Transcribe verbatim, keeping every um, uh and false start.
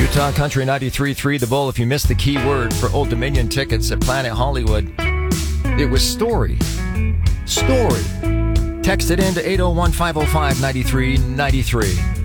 Utah Country ninety-three point three The Bull. If you missed the key word for Old Dominion tickets at Planet Hollywood, it was story. Story. Text it in to eight oh one, five oh five, nine three nine three.